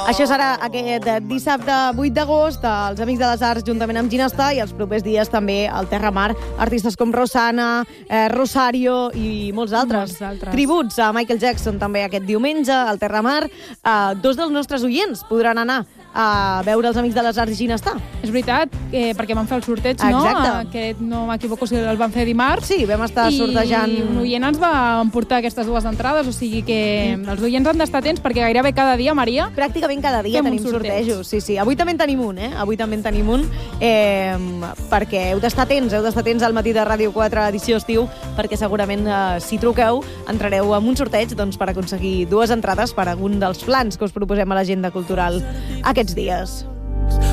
Això serà aquest dissabte 8 d'agost, els Amics de les Arts juntament amb Ginestar, i els propers dies també al Terramar, artistes com Rosana, Rosario i molts altres. Tributs a Michael Jackson també aquest diumenge al Terramar. Dos dels nostres oients podran anar a veure els Amics de les Arts i Ginestar. És veritat, perquè van fer el sorteig, no? Exacte. Que no m'equivoco si el van fer dimarts. Sí, vam estar sortejant... I un oient ens va emportar aquestes dues entrades, o sigui que els oients han d'estar atents perquè gairebé cada dia, Maria... Pràcticament cada dia tenim sortejos. Sí. Avui també en tenim un, Avui també en tenim un, perquè heu d'estar atents al Matí de Ràdio 4 edició estiu, perquè segurament si truqueu entrareu en un sorteig per aconseguir 2 entrades per a un dels plans que us proposem a l'agenda cultural aquests dies.